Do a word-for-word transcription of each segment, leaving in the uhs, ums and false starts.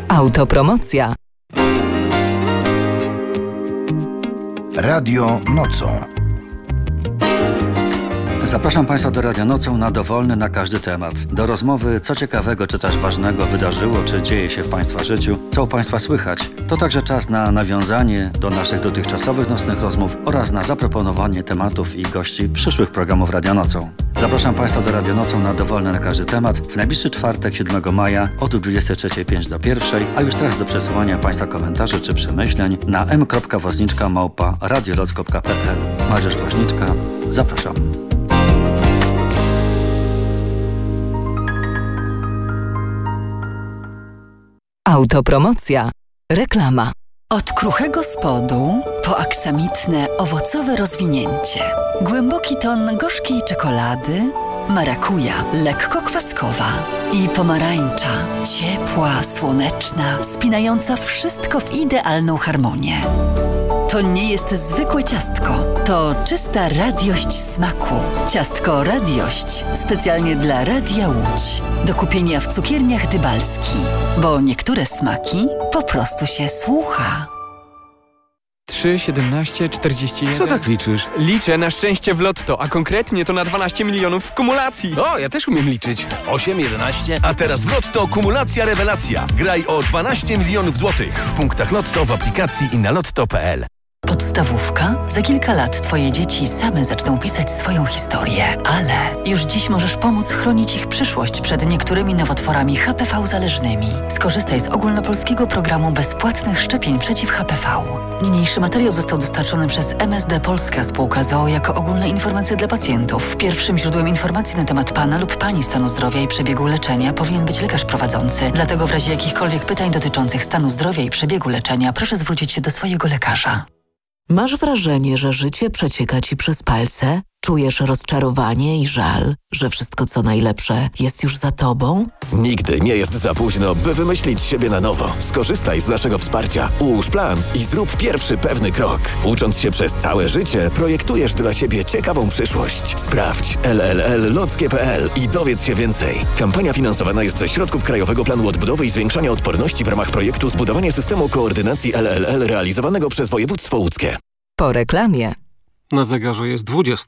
Autopromocja. Radio Nocą. Zapraszam Państwa do Radia Nocą na dowolny na każdy temat. Do rozmowy, co ciekawego czy też ważnego wydarzyło, czy dzieje się w Państwa życiu, co u Państwa słychać. To także czas na nawiązanie do naszych dotychczasowych nocnych rozmów oraz na zaproponowanie tematów i gości przyszłych programów Radia Nocą. Zapraszam Państwa do Radia Nocą na dowolny na każdy temat w najbliższy czwartek, siódmego maja od dwudziestej trzeciej pięć do pierwszej, a już teraz do przesyłania Państwa komentarzy czy przemyśleń na m kropka woźniczka małpa radioloc kropka p l. Mariusz Woźniczka, zapraszam. Autopromocja. Reklama. Od kruchego spodu po aksamitne, owocowe rozwinięcie. Głęboki ton gorzkiej czekolady, marakuja, lekko kwaskowa i pomarańcza, ciepła, słoneczna, spinająca wszystko w idealną harmonię. To nie jest zwykłe ciastko, to czysta radiość smaku. Ciastko Radiość specjalnie dla Radia Łódź. Do kupienia w cukierniach Dybalski, bo niektóre smaki po prostu się słucha. trzy, siedemnaście, czterdzieści jeden. Co tak liczysz? Liczę na szczęście w lotto, a konkretnie to na dwanaście milionów w kumulacji. O, ja też umiem liczyć. osiem, jedenaście. A teraz w lotto kumulacja rewelacja. Graj o dwanaście milionów złotych w punktach lotto, w aplikacji i na lotto kropka p l. Podstawówka? Za kilka lat twoje dzieci same zaczną pisać swoją historię, ale już dziś możesz pomóc chronić ich przyszłość przed niektórymi nowotworami H P V zależnymi. Skorzystaj z ogólnopolskiego programu bezpłatnych szczepień przeciw H P V. Niniejszy materiał został dostarczony przez M S D Polska Spółka z o o jako ogólne informacje dla pacjentów. Pierwszym źródłem informacji na temat pana lub pani stanu zdrowia i przebiegu leczenia powinien być lekarz prowadzący. Dlatego w razie jakichkolwiek pytań dotyczących stanu zdrowia i przebiegu leczenia proszę zwrócić się do swojego lekarza. Masz wrażenie, że życie przecieka ci przez palce? Czujesz rozczarowanie i żal, że wszystko co najlepsze jest już za tobą? Nigdy nie jest za późno, by wymyślić siebie na nowo. Skorzystaj z naszego wsparcia. Ułóż plan i zrób pierwszy pewny krok. Ucząc się przez całe życie, projektujesz dla siebie ciekawą przyszłość. Sprawdź l l l lockie kropka p l i dowiedz się więcej. Kampania finansowana jest ze środków Krajowego Planu Odbudowy i Zwiększania Odporności w ramach projektu Zbudowanie systemu koordynacji L L L realizowanego przez województwo łódzkie. Po reklamie. Na zegarze jest dwudziesta.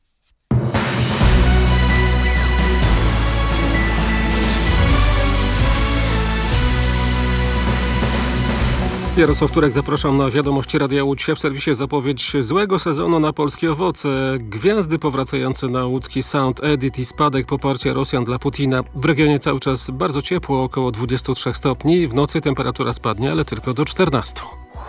Jarosław Turek, zapraszam na wiadomości Radia Łódź. W serwisie zapowiedź złego sezonu na polskie owoce. Gwiazdy powracające na łódzki Sound Edit i spadek poparcia Rosjan dla Putina. W regionie cały czas bardzo ciepło, około dwadzieścia trzy stopni. W nocy temperatura spadnie, ale tylko do czternastu.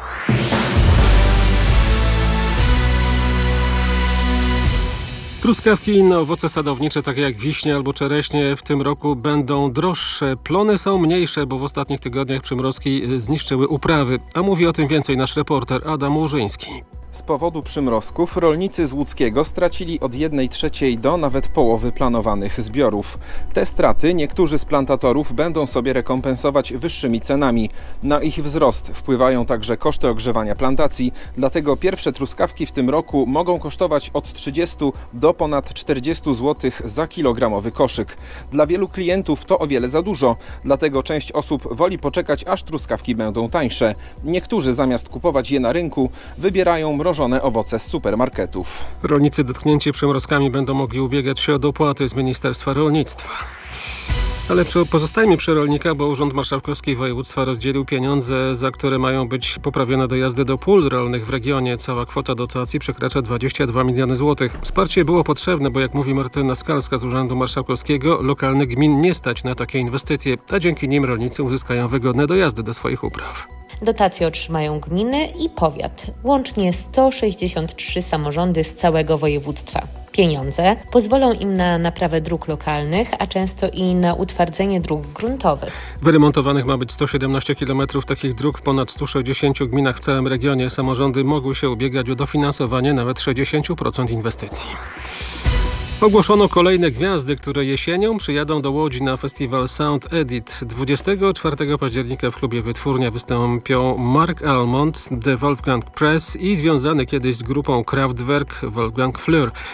Truskawki i inne owoce sadownicze, takie jak wiśnie albo czereśnie, w tym roku będą droższe. Plony są mniejsze, bo w ostatnich tygodniach przymrozki zniszczyły uprawy. A mówi o tym więcej nasz reporter Adam Łużyński. Z powodu przymrozków rolnicy z Łódzkiego stracili od jednej trzeciej do nawet połowy planowanych zbiorów. Te straty niektórzy z plantatorów będą sobie rekompensować wyższymi cenami. Na ich wzrost wpływają także koszty ogrzewania plantacji, dlatego pierwsze truskawki w tym roku mogą kosztować od trzydziestu do ponad czterdziestu złotych za kilogramowy koszyk. Dla wielu klientów to o wiele za dużo, dlatego część osób woli poczekać, aż truskawki będą tańsze. Niektórzy zamiast kupować je na rynku, wybierają mrożone owoce z supermarketów. Rolnicy dotknięci przymrozkami będą mogli ubiegać się o dopłaty z Ministerstwa Rolnictwa. Ale pozostajmy przy rolnika, bo Urząd Marszałkowski Województwa rozdzielił pieniądze, za które mają być poprawione dojazdy do pól rolnych w regionie. Cała kwota dotacji przekracza dwadzieścia dwa miliony złotych. Wsparcie było potrzebne, bo jak mówi Martyna Skalska z Urzędu Marszałkowskiego, lokalnych gmin nie stać na takie inwestycje, a dzięki nim rolnicy uzyskają wygodne dojazdy do swoich upraw. Dotacje otrzymają gminy i powiat. Łącznie sto sześćdziesiąt trzy samorządy z całego województwa. Pieniądze pozwolą im na naprawę dróg lokalnych, a często i na utwardzenie dróg gruntowych. Wyremontowanych ma być sto siedemnaście kilometrów takich dróg w ponad stu sześćdziesięciu gminach w całym regionie. Samorządy mogły się ubiegać o dofinansowanie nawet sześćdziesiąt procent inwestycji. Ogłoszono kolejne gwiazdy, które jesienią przyjadą do Łodzi na festiwal Sound Edit. dwudziestego czwartego października w klubie Wytwórnia wystąpią Mark Almond, The Wolfgang Press i związany kiedyś z grupą Kraftwerk Wolfgang Flür.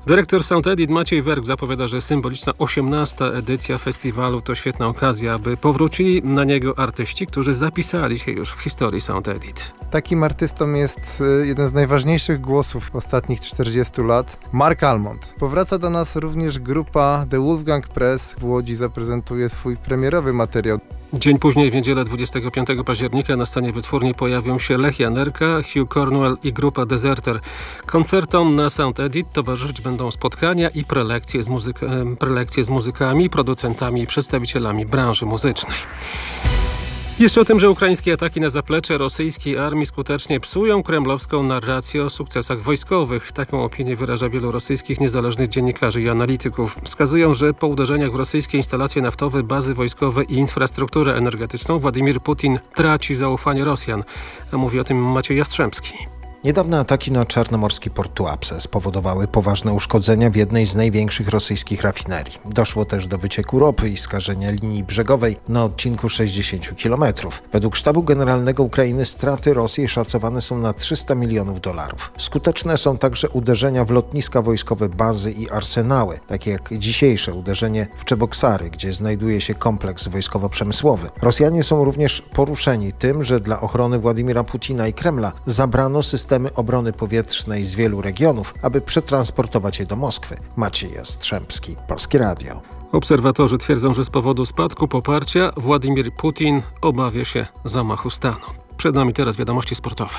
Dyrektor Sound Edit Maciej Werk zapowiada, że symboliczna osiemnasta edycja festiwalu to świetna okazja, aby powrócili na niego artyści, którzy zapisali się już w historii Sound Edit. Takim artystą jest jeden z najważniejszych głosów ostatnich czterdziestu lat, Mark Almond. Powraca do nas również grupa The Wolfgang Press. W Łodzi zaprezentuje swój premierowy materiał. Dzień później, w niedzielę dwudziestego piątego października na scenie Wytwórni pojawią się Lech Janerka, Hugh Cornwell i grupa Deserter. Koncertom na Sound Edit towarzyszyć będą spotkania i prelekcje z, muzyka- prelekcje z muzykami, producentami i przedstawicielami branży muzycznej. Jeszcze o tym, że ukraińskie ataki na zaplecze rosyjskiej armii skutecznie psują kremlowską narrację o sukcesach wojskowych. Taką opinię wyraża wielu rosyjskich niezależnych dziennikarzy i analityków. Wskazują, że po uderzeniach w rosyjskie instalacje naftowe, bazy wojskowe i infrastrukturę energetyczną Władimir Putin traci zaufanie Rosjan. A mówi o tym Maciej Jastrzębski. Niedawne ataki na czarnomorski port Tuapse spowodowały poważne uszkodzenia w jednej z największych rosyjskich rafinerii. Doszło też do wycieku ropy i skażenia linii brzegowej na odcinku sześćdziesięciu kilometrów. Według Sztabu Generalnego Ukrainy straty Rosji szacowane są na trzysta milionów dolarów. Skuteczne są także uderzenia w lotniska wojskowe, bazy i arsenały, takie jak dzisiejsze uderzenie w Czeboksary, gdzie znajduje się kompleks wojskowo-przemysłowy. Rosjanie są również poruszeni tym, że dla ochrony Władimira Putina i Kremla zabrano system systemy obrony powietrznej z wielu regionów, aby przetransportować je do Moskwy. Maciej Jastrzębski, Polskie Radio. Obserwatorzy twierdzą, że z powodu spadku poparcia Władimir Putin obawia się zamachu stanu. Przed nami teraz wiadomości sportowe.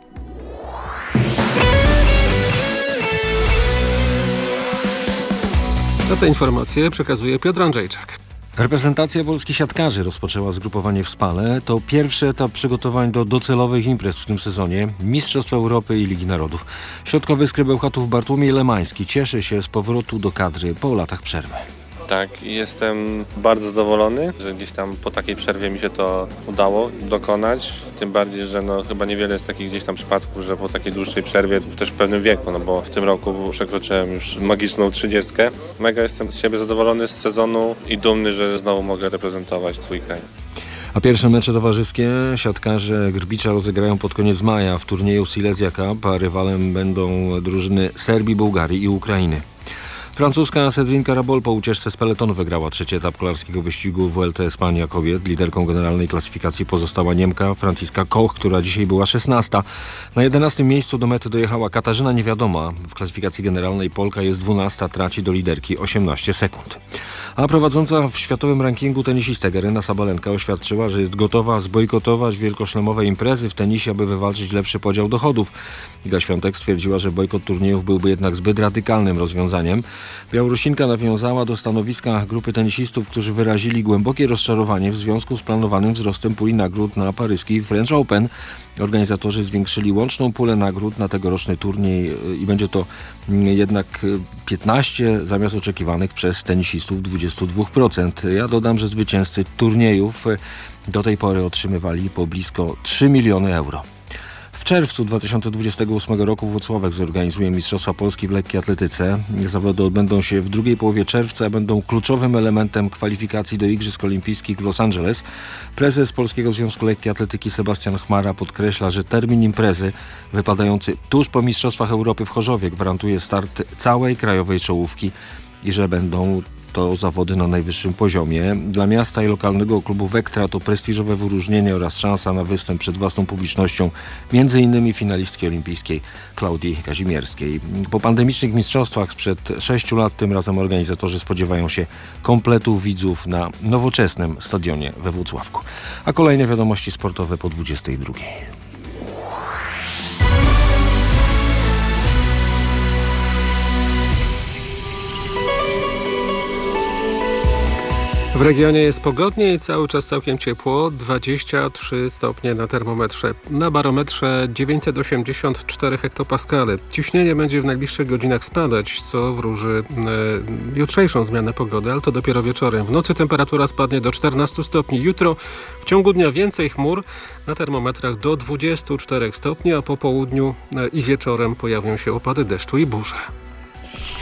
Na te informacje przekazuje Piotr Andrzejczak. Reprezentacja Polski siatkarzy rozpoczęła zgrupowanie w Spale. To pierwszy etap przygotowań do docelowych imprez w tym sezonie Mistrzostw Europy i Ligi Narodów. Środkowy skryb Bełchatów Bartłomiej Lemański cieszy się z powrotu do kadry po latach przerwy. Tak, jestem bardzo zadowolony, że gdzieś tam po takiej przerwie mi się to udało dokonać. Tym bardziej, że no chyba niewiele jest takich gdzieś tam przypadków, że po takiej dłuższej przerwie, też w pewnym wieku, no bo w tym roku przekroczyłem już magiczną trzydziestkę. Mega jestem z siebie zadowolony z sezonu i dumny, że znowu mogę reprezentować swój kraj. A pierwsze mecze towarzyskie siatkarze Grbicza rozegrają pod koniec maja w turnieju Silesia Cup, a rywalem będą drużyny Serbii, Bułgarii i Ukrainy. Francuska Sedrin Karabol po ucieczce z peletonu wygrała trzeci etap kolarskiego wyścigu Vuelta Espania kobiet. Liderką generalnej klasyfikacji pozostała Niemka Franciska Koch, która dzisiaj była szesnasta. Na jedenastym miejscu do mety dojechała Katarzyna Niewiadoma. W klasyfikacji generalnej Polka jest dwunasta, traci do liderki osiemnaście sekund. A prowadząca w światowym rankingu tenisistek Aryna Sabalenka oświadczyła, że jest gotowa zbojkotować wielkoszlemowe imprezy w tenisie, aby wywalczyć lepszy podział dochodów. Iga Świątek stwierdziła, że bojkot turniejów byłby jednak zbyt radykalnym rozwiązaniem. Białorusinka nawiązała do stanowiska grupy tenisistów, którzy wyrazili głębokie rozczarowanie w związku z planowanym wzrostem puli nagród na paryski French Open. Organizatorzy zwiększyli łączną pulę nagród na tegoroczny turniej i będzie to jednak piętnaście zamiast oczekiwanych przez tenisistów dwadzieścia dwa procent. Ja dodam, że zwycięzcy turniejów do tej pory otrzymywali po blisko trzy miliony euro. W czerwcu dwa tysiące dwudziestego ósmego roku Włocławek zorganizuje Mistrzostwa Polski w lekkiej atletyce. Zawody odbędą się w drugiej połowie czerwca, a będą kluczowym elementem kwalifikacji do Igrzysk Olimpijskich w Los Angeles. Prezes Polskiego Związku Lekkiej Atletyki Sebastian Chmara podkreśla, że termin imprezy wypadający tuż po Mistrzostwach Europy w Chorzowie gwarantuje start całej krajowej czołówki i że będą to zawody na najwyższym poziomie. Dla miasta i lokalnego klubu Wektra to prestiżowe wyróżnienie oraz szansa na występ przed własną publicznością, między innymi finalistki olimpijskiej Klaudii Kazimierskiej. Po pandemicznych mistrzostwach sprzed sześciu lat tym razem organizatorzy spodziewają się kompletu widzów na nowoczesnym stadionie we Włocławku. A kolejne wiadomości sportowe po dwudziestej drugiej. W regionie jest pogodnie i cały czas całkiem ciepło, dwadzieścia trzy stopnie na termometrze. Na barometrze dziewięćset osiemdziesiąt cztery hektopaskale. Ciśnienie będzie w najbliższych godzinach spadać, co wróży e, jutrzejszą zmianę pogody, ale to dopiero wieczorem. W nocy temperatura spadnie do czternastu stopni. Jutro w ciągu dnia więcej chmur, na termometrach do dwudziestu czterech stopni, a po południu e, i wieczorem pojawią się opady deszczu i burze.